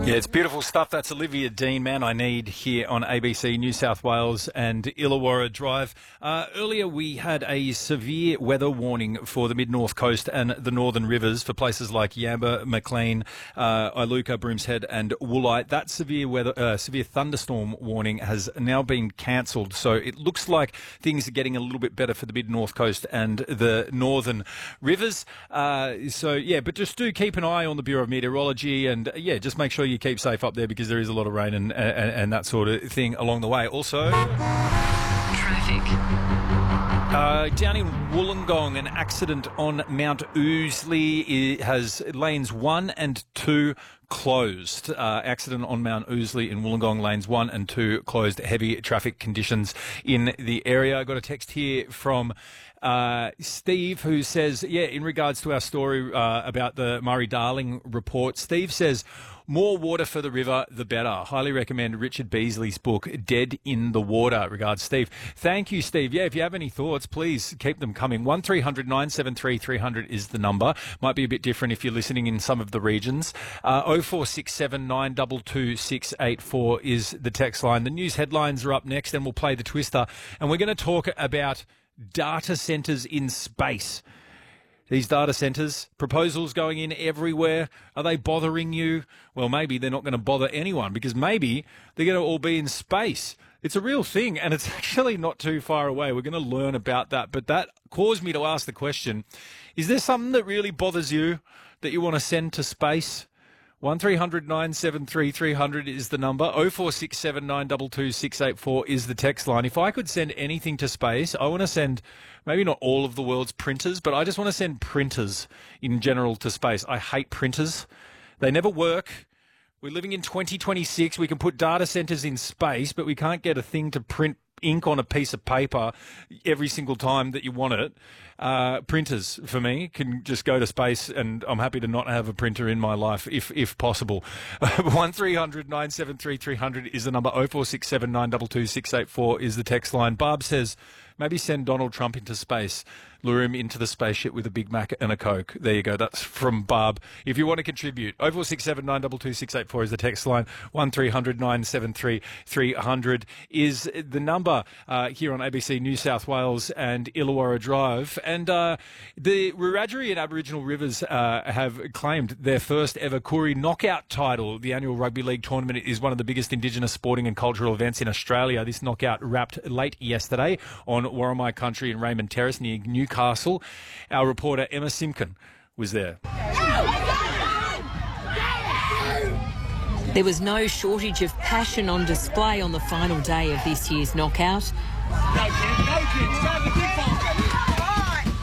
Yeah, it's beautiful stuff. That's Olivia Dean, Man I Need, here on ABC New South Wales and Illawarra Drive. Earlier we had a severe weather warning for the mid-north coast and the northern rivers for places like Yamba, Maclean, Iluka, Broomshead and Woolite. That severe thunderstorm warning has now been cancelled, so it looks like things are getting a little bit better for the mid-north coast and the northern rivers. But just do keep an eye on the Bureau of Meteorology and, just make sure you keep safe up there because there is a lot of rain and that sort of thing along the way. Also, traffic. Down in Wollongong, an accident on Mount Ousley has lanes 1 and 2 closed. Accident on Mount Ousley in Wollongong, lanes 1 and 2 closed. Heavy traffic conditions in the area. I got a text here from Steve, who says, in regards to our story about the Murray-Darling report, Steve says, more water for the river, the better. Highly recommend Richard Beasley's book, Dead in the Water. Regards, Steve. Thank you, Steve. Yeah, if you have any thoughts, please keep them coming. 1300 973 300 is the number. Might be a bit different if you're listening in some of the regions. 0467 922 684 is the text line. The news headlines are up next, and we'll play the Twister. And we're going to talk about data centres in space. These data centres, proposals going in everywhere. Are they bothering you? Well, maybe they're not going to bother anyone because maybe they're going to all be in space. It's a real thing, and it's actually not too far away. We're going to learn about that. But that caused me to ask the question, is there something that really bothers you that you want to send to space? 1300 973 300 is the number. 0467 922 684 is the text line. If I could send anything to space, I want to send maybe not all of the world's printers, but I just want to send printers in general to space. I hate printers. They never work. We're living in 2026. We can put data centers in space, but we can't get a thing to print ink on a piece of paper every single time that you want it. Printers, for me, can just go to space, and I'm happy to not have a printer in my life if possible. 1300 973 300 is the number. 0467 922 684 is the text line. Barb says, maybe send Donald Trump into space. Lure him into the spaceship with a Big Mac and a Coke. There you go. That's from Barb. If you want to contribute, 0467 922 684 is the text line. 1300 973 300 is the number here on ABC New South Wales and Illawarra Drive. And the Wiradjuri and Aboriginal Rivers have claimed their first ever Koori knockout title. The annual rugby league tournament is one of the biggest Indigenous sporting and cultural events in Australia. This knockout wrapped late yesterday on Warramai country in Raymond Terrace near Newcastle. Our reporter Emma Simkin was there. There was no shortage of passion on display on the final day of this year's knockout.